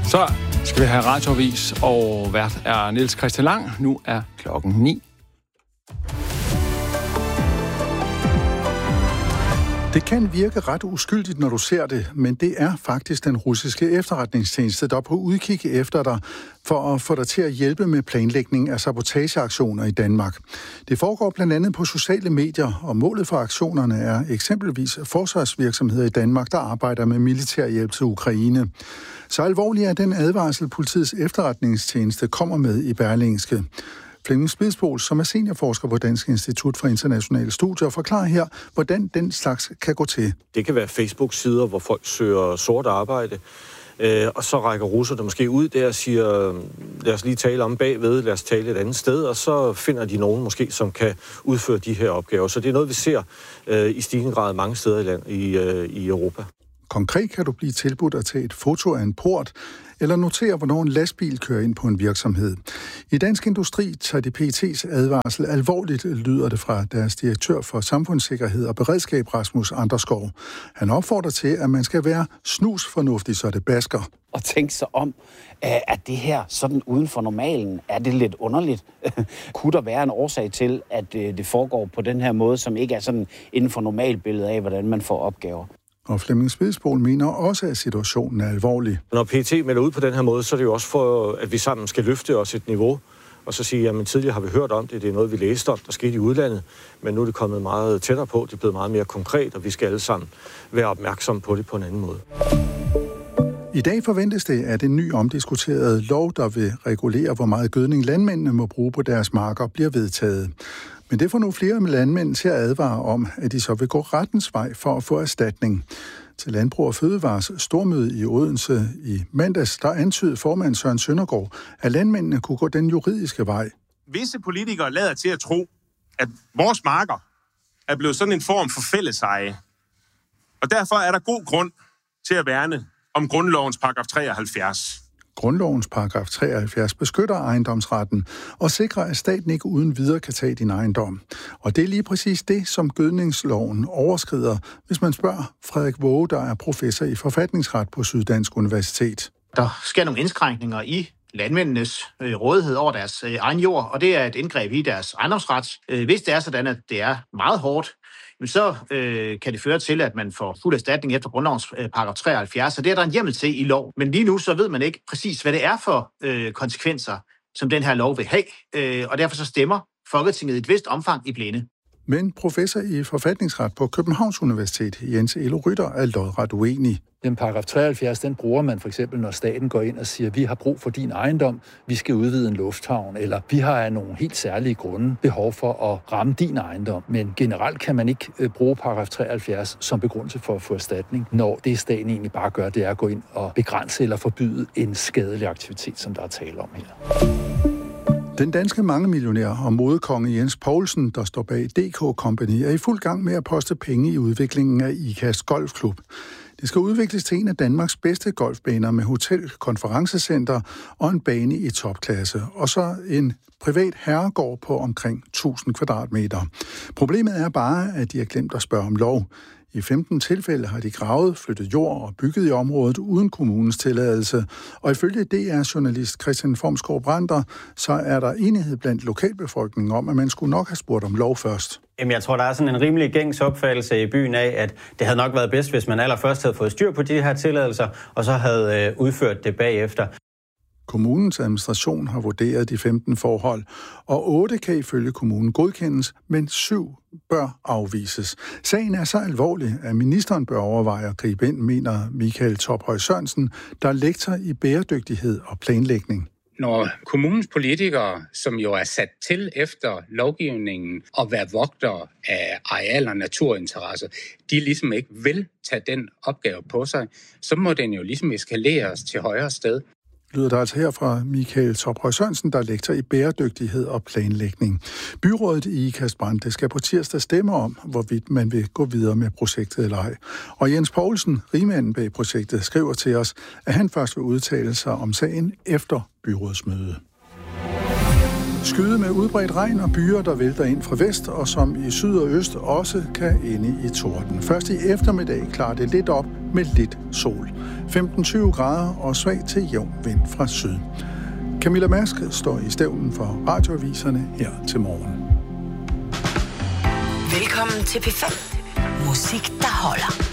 Så skal vi have radioavis, og vært er Niels Christian Lang. Nu er klokken 9. Det kan virke ret uskyldigt, når du ser det, men det er faktisk den russiske efterretningstjeneste, der er på udkig efter dig, for at få dig til at hjælpe med planlægning af sabotageaktioner i Danmark. Det foregår blandt andet på sociale medier, og målet for aktionerne er eksempelvis forsvarsvirksomheder i Danmark, der arbejder med militær hjælp til Ukraine. Så alvorlig er den advarsel, politiets efterretningstjeneste kommer med i Berlingske. Flemming Spidsbol, som er seniorforsker på Dansk Institut for Internationale Studier, forklarer her, hvordan den slags kan gå til. Det kan være Facebook-sider, hvor folk søger sort arbejde, og så rækker russerne måske ud der og siger, lad os lige tale om bagved, lad os tale et andet sted, og så finder de nogen måske, som kan udføre de her opgaver. Så det er noget, vi ser i stigende grad mange steder i Europa. Konkret kan du blive tilbudt at tage et foto af en port, eller notere, hvornår en lastbil kører ind på en virksomhed. I Dansk Industri tager de PET's advarsel alvorligt, lyder det fra deres direktør for samfundssikkerhed og beredskab, Rasmus Anderskov. Han opfordrer til, at man skal være snusfornuftig, så det basker. Og tænke sig om, at det her sådan uden for normalen, er det lidt underligt? Kunne der være en årsag til, at det foregår på den her måde, som ikke er sådan inden for normalbilledet af, hvordan man får opgaver? Og Flemming Spidsbol mener også, at situationen er alvorlig. Når PET melder ud på den her måde, så er det jo også for, at vi sammen skal løfte os et niveau, og så sige, jamen tidligere har vi hørt om det, det er noget, vi læste om, der skete i udlandet, men nu er det kommet meget tættere på, det er blevet meget mere konkret, og vi skal alle sammen være opmærksomme på det på en anden måde. I dag forventes det, at en ny omdiskuteret lov, der vil regulere, hvor meget gødning landmændene må bruge på deres marker, bliver vedtaget. Men det får nu flere landmænd til at advare om, at de så vil gå rettens vej for at få erstatning. Til Landbrug og Fødevares stormøde i Odense i mandags, der antydede formand Søren Søndergaard, at landmændene kunne gå den juridiske vej. Visse politikere lader til at tro, at vores marker er blevet sådan en form for fælleseje. Og derfor er der god grund til at værne om grundlovens paragraf 73. Grundlovens paragraf 73 beskytter ejendomsretten og sikrer, at staten ikke uden videre kan tage din ejendom. Og det er lige præcis det, som gødningsloven overskrider, hvis man spørger Frederik Våge, der er professor i forfatningsret på Syddansk Universitet. Der sker nogle indskrænkninger i landmændenes rådighed over deres egen jord, og det er et indgreb i deres ejendomsret. Hvis det er sådan, at det er meget hårdt, så kan det føre til, at man får fuld erstatning efter grundlovens paragraf 73, og det er der en hjemmel til i lov. Men lige nu så ved man ikke præcis, hvad det er for konsekvenser, som den her lov vil have, og derfor så stemmer Folketinget i et vist omfang i blinde. Men professor i forfatningsret på Københavns Universitet, Jens Elo Rytter, er lodret uenig. Den paragraf 73, den bruger man for eksempel, når staten går ind og siger, vi har brug for din ejendom, vi skal udvide en lufthavn, eller vi har af nogle helt særlige grunde behov for at ramme din ejendom. Men generelt kan man ikke bruge paragraf 73 som begrundelse for at få erstatning, når det staten egentlig bare gør, det er at gå ind og begrænse eller forbyde en skadelig aktivitet, som der er tale om her. Den danske mangemillionær og modekonge Jens Poulsen, der står bag DK Company, er i fuld gang med at poste penge i udviklingen af IKAST Golfklub. Det skal udvikles til en af Danmarks bedste golfbaner med hotel, konferencecenter og en bane i topklasse, og så en privat herregård på omkring 1000 kvadratmeter. Problemet er bare, at de har glemt at spørge om lov. I 15 tilfælde har de gravet, flyttet jord og bygget i området uden kommunens tilladelse. Og ifølge DR-journalist Christian Formsgaard Brander, så er der enighed blandt lokalbefolkningen om, at man skulle nok have spurgt om lov først. Jamen, jeg tror, der er sådan en rimelig gængs opfattelse i byen af, at det havde nok været bedst, hvis man allerførst havde fået styr på de her tilladelser, og så havde udført det bagefter. Kommunens administration har vurderet de 15 forhold, og 8 kan ifølge kommunen godkendes, men 7 bør afvises. Sagen er så alvorlig, at ministeren bør overveje at gribe ind, mener Michael Tophøj Sørensen, der er lektor i bæredygtighed og planlægning. Når kommunens politikere, som jo er sat til efter lovgivningen at være vogtere af areal- og naturinteresser, de ligesom ikke vil tage den opgave på sig, så må den jo ligesom eskaleres til højere sted. Lyder der altså her fra Michael Tophøj Sørensen, der er lektor i bæredygtighed og planlægning. Byrådet i IKAST Brande skal på tirsdag stemme om, hvorvidt man vil gå videre med projektet eller ej. Og Jens Poulsen, rigmanden bag projektet, skriver til os, at han først vil udtale sig om sagen efter byrådsmødet. Skyde med udbredt regn og byer, der vælter ind fra vest, og som i syd og øst også kan ende i torden. Først i eftermiddag klarer det lidt op med lidt sol. 15-20 grader og svag til jævn vind fra syd. Camilla Mask står i stævnen for radioaviserne her til morgen. Velkommen til P5. Musik, der holder.